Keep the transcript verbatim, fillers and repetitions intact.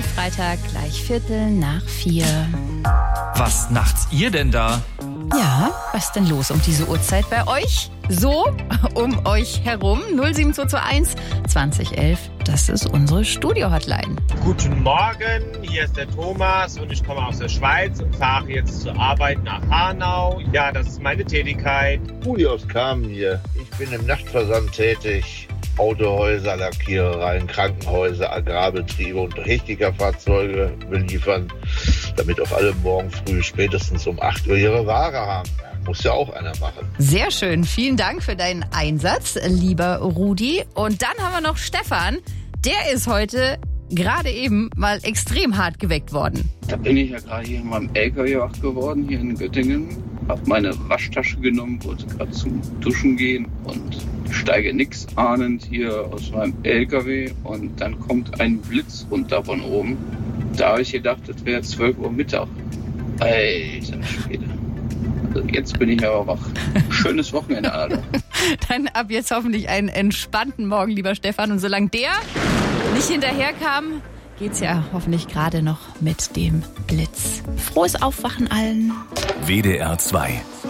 Heute Freitag, gleich Viertel nach vier. Was nachts ihr denn da? Ja, was ist denn los um diese Uhrzeit bei euch? So, um euch herum. null sieben zwei zwei eins zwanzig elf, das ist unsere Studio-Hotline. Guten Morgen, hier ist der Thomas und ich komme aus der Schweiz und fahre jetzt zur Arbeit nach Hanau. Ja, das ist meine Tätigkeit. Uli aus Kamen hier. Ich bin im Nachtversand tätig. Autohäuser, Lackierereien, Krankenhäuser, Agrarbetriebe und Technikerfahrzeuge beliefern, damit auch alle morgen früh spätestens um acht Uhr ihre Ware haben. Muss ja auch einer machen. Sehr schön. Vielen Dank für deinen Einsatz, lieber Rudi. Und dann haben wir noch Stefan. Der ist heute gerade eben mal extrem hart geweckt worden. Da bin ich ja gerade hier in meinem L K W wach geworden, hier in Göttingen. Hab meine Waschtasche genommen, wollte gerade zum Duschen gehen und steige nix ahnend hier aus meinem L K W. Und dann kommt ein Blitz runter von oben. Da habe ich gedacht, das wäre zwölf Uhr Mittag. Alter Schwede. Also jetzt bin ich aber wach. Schönes Wochenende, Alter. Dann ab jetzt hoffentlich einen entspannten Morgen, lieber Stefan. Und solange der nicht hinterherkam, geht's ja hoffentlich gerade noch mit dem Blitz. Frohes Aufwachen allen. W D R zwei